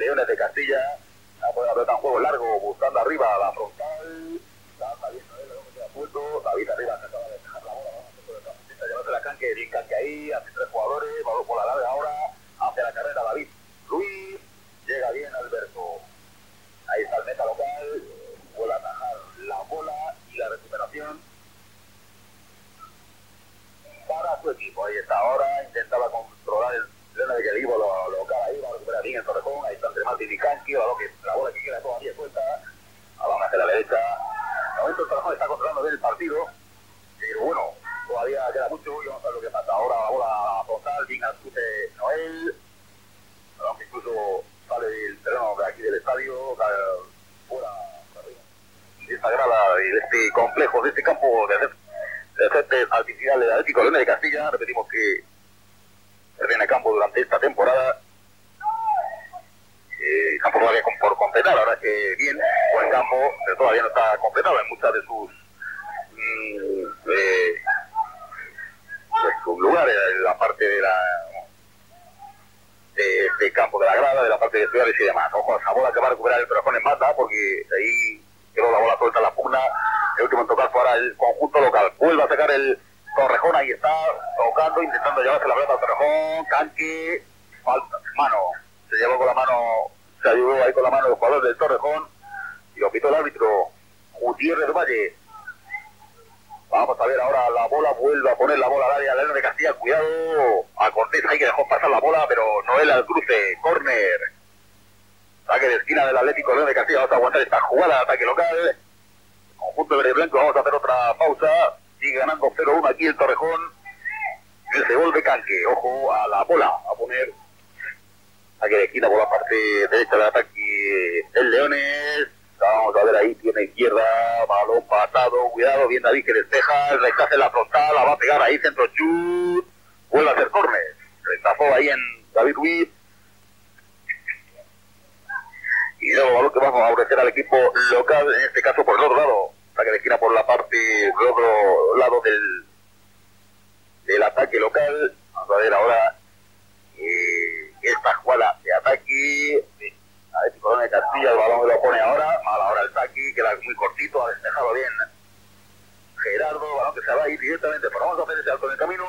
Leones de Castilla. Ha podido apretar un juego largo, buscando arriba a la frontal. Está saliendo él, no queda suelto. David arriba se acaba de dejar la bola. Llevarse la canque, bien canque ahí, hace 3 jugadores, balón por la larga ahora, hace la carrera David Luis, llega bien Alberto. Ahí está el meta local, vuelve a atajar la bola y la recuperación para su equipo. Ahí está ahora, intentaba controlar el Leones de equipo local ahí, va a recuperar bien el Torrejón, ahí está entre Martín y Canqui, la bola que queda todavía suelta, balón hacia la derecha. De momento el Torrejón está controlando bien el partido, pero bueno, todavía queda mucho y vamos a ver lo que pasa. Ahora la bola frontal, bien al cruce Noel, aunque incluso sale del terreno de aquí del estadio, fuera de esta grada, de este complejo, de este campo de césped artificial del Atlético Leones de Castilla. Repetimos que termina campo durante esta temporada. Campo todavía por completar, la verdad es que bien, buen campo, pero todavía no está completado en muchas de sus lugares, en la parte de este campo de la grada, de la parte de estudiantes y demás. Ojo a esa bola que va a recuperar el Torrejón en mata, porque ahí quedó la bola suelta en la pugna. El último en tocar fue ahora el conjunto local. Vuelve a sacar el Torrejón, ahí está, tocando, intentando llevarse la pelota al Torrejón. Canque, falta, mano, se llevó con la mano, se ayudó ahí con la mano el jugador del Torrejón y lo pitó el árbitro Gutiérrez Valle. Vamos a ver ahora la bola, vuelve a poner la bola al área Leones de Castilla, cuidado a Cortés ahí que dejó pasar la bola, pero Noel al cruce, córner, saque de esquina del Atlético Leones de Castilla. Vamos a aguantar esta jugada de ataque local, conjunto verde y blanco. Vamos a hacer otra pausa, sigue ganando 0-1 aquí el Torrejón, el gol de Canque, ojo a la bola, a poner saque de esquina por la parte derecha del ataque el Leones. Vamos a ver ahí, tiene izquierda, balón pasado, cuidado, bien David que despeja, el rechace en la frontal, la va a pegar ahí, centro chut, vuelve a hacer córner, rechazó ahí en David Ruiz, y luego balón que vamos a ofrecer al equipo local, en este caso por el otro lado, saque de esquina por la parte del otro lado del ataque local. Vamos a ver ahora esta jugada de ataque, Atlético Leones de Castilla, el balón lo pone ahora, mal ahora el saque, queda muy cortito, ha despejado bien Gerardo, balón que se va a ir directamente, pero vamos a hacer ese alto en el camino.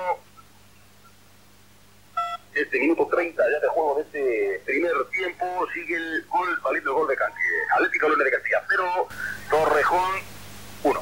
Este minuto 30 ya de juego de este primer tiempo, sigue el gol, valiendo el gol de Canque. Atlético Leones de Castilla 0, Torrejón 1.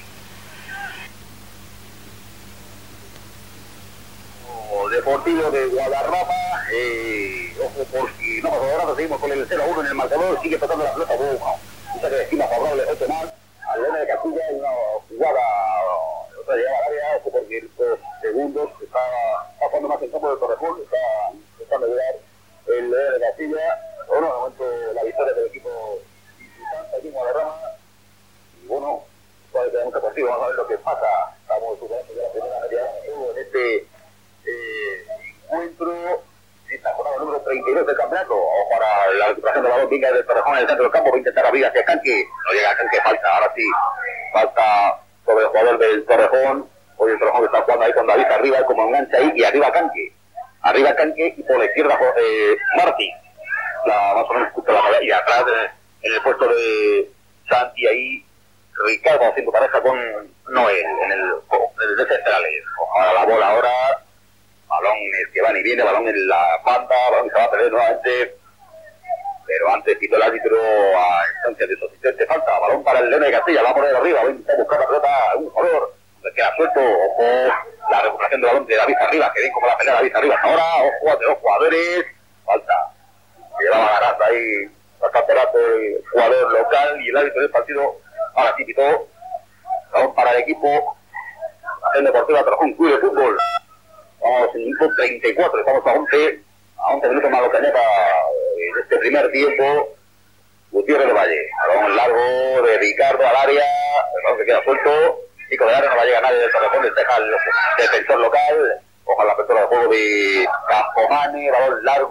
Deportivo de Guadarrama, ojo por si no pasa nada, seguimos con el 0-1 en el marcador, sigue tocando la pelota, un saque de esquina favorable, 8 más, al Leones de Castilla, y una jugada, otra llegada al área, ojo porque estos segundos está pasando más en campo del Torrejón, está intentando llegar el Leones de Castilla, bueno, de momento la victoria del equipo visitante aquí en Guadarrama, y bueno, todavía queda mucho partido, vamos a ver lo que pasa, estamos superando ya la primera media en este encuentro, esta jornada número 32 del campeonato. Ojo para la recuperación de la balón, venga del Torrejón en el centro del campo, va a intentar abrir hacia Canque, no llega a Canque, falta, ahora sí, falta sobre el jugador del Torrejón. Hoy el Torrejón está jugando ahí con David arriba, como engancha ahí, y arriba Canque, y por la izquierda Martí, más o menos justo la medalla, y atrás en el puesto de Santi ahí, Ricardo haciendo pareja con Noel en el centrales. Ojalá la bola ahora, balón que va y viene, balón en la banda, balón que se va a perder nuevamente, pero antes quitó el árbitro a instancia de su asistente, falta, balón para el Leones de Castilla, va a poner arriba, va a intentar buscar la pelota, un jugador, le queda suelto, ojo, la recuperación del balón de David Arriba, que ven como la pelea David Arriba ahora, ojo de 2 jugadores, falta, llevaba ganando ahí bastante rato el jugador local y el árbitro del partido, ahora sí quitó, balón para el equipo, Acción Deportiva Torrejón Club de Fútbol. Vamos en minuto 34, estamos a 11 minutos más lo que añada en este primer tiempo. Gutiérrez de Valle, balón largo de Ricardo al área, el balón que queda suelto, Chico de área, no va a llegar nadie del Torrejón, despeja el defensor local, ojalá la apertura de juego de Campomane, balón largo.